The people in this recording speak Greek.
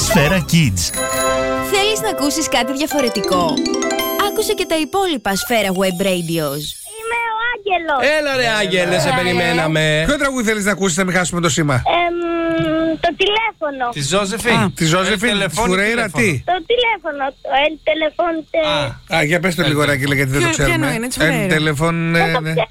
Σφαίρα Kids. Θέλεις να ακούσεις κάτι διαφορετικό? Άκουσε και τα υπόλοιπα Σφαίρα Web Radios. Είμαι ο Άγγελος. Έλα ρε Άγγελε, σε περιμέναμε. Ποιο τραγούδι θέλεις να ακούσεις, να μην χάσουμε το σήμα? Το τηλέφωνο. Τη Ζώζεφιν. Τη Ζώζεφιν, τη Φουρέιρα, τι? Το τηλέφωνο. Το el teléfono. Για πες το λίγο, Άγγελε, γιατί δεν το ξέρουμε. Ποιο είναι, της Φουρέιρα? Τηλεφών, ναι.